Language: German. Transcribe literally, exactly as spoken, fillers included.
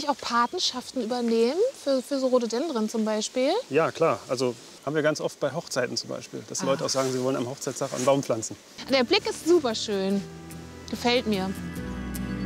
eigentlich auch Patenschaften übernehmen für, für so Rhododendren zum Beispiel? Ja, klar. Also haben wir ganz oft bei Hochzeiten zum Beispiel, dass Leute auch sagen, sie wollen am Hochzeitstag einen Baum pflanzen. Der Blick ist super schön. Gefällt mir.